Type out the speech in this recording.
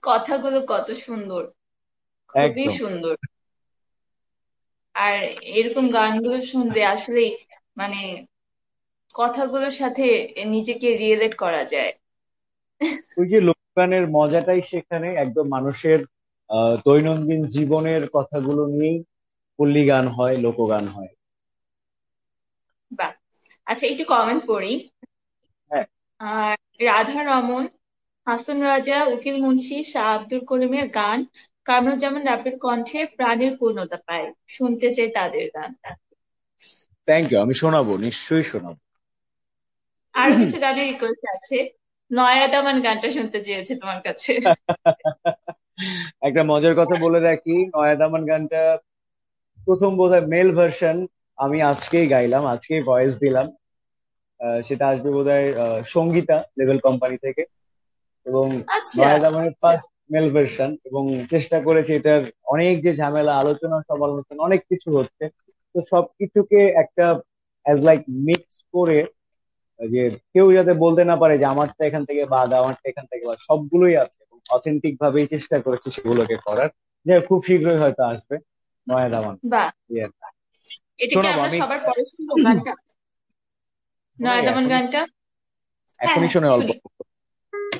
কথাগুলো কত সুন্দর, খুবই একদম। সুন্দর। আর এরকম গানগুলো শুনলে আসলে মানে কথাগুলোর সাথে নিজেকে রিলেট করা যায়। ওই যে লোকগানের মজাটাই সেখানে একদম মানুষের দৈনন্দিন জীবনের কথাগুলো নিয়েই পল্লী গান হয়, লোকগান হয়। বাহ। আচ্ছা, একটু কমেন্ট করি। হ্যাঁ। আর রাধা রমন, হাসন রাজা, উকিল মুন্সি, শাহ আব্দুল করিমের গান কামরুজ্জামান রাব্বির কণ্ঠে প্রাণের পূর্ণতা পায়। শুনতে চাই তাদের গান। থ্যাংক ইউ, আমি শোনাবো, নিশ্চয়ই শোনাবো। আরো কিছু গানের রিকোয়েস্ট আছে। নয়া দামান গানটা শুনতে চেয়েছে তোমার কাছে। একটা মজার কথা বলে রাখি, নয়া দামান গানটা প্রথম বোধহয় মেল ভার্সন আমি আজকেই গাইলাম, আজকেই ভয়েস দিলাম। সেটা আসবে বোধহয় সঙ্গীতা লেভেল কোম্পানি থেকে। এবং আচ্ছা। নয়া দামানের ফার্স্ট মেল ভার্সন, এবং চেষ্টা করেছি এটার অনেক যে ঝামেলা, আলোচনা সমালোচনা অনেক কিছু হচ্ছে, তো সবকিছুকে একটা অ্যাজ লাইক মিক্স করে, যে কেউ যাতে বলতে না পারে যে আমারটা এখান থেকে বাদ, আমারটা এখান থেকে বাদ, সবগুলোই আছে এবং অথেন্টিক ভাবেই চেষ্টা করেছি সেগুলোকে করার। যে খুব শীঘ্রই হয়তো আসবে নয়া দামান। বাহ। Yes. এটা কি শোনাবো আমরা আমি। সবার পরে শুনবো গানটা? শোনাই নয়া দামান এখনই, গানটা? হ্যাঁ এখনই হ্যাঁ, শোনাই অল্প শুনি।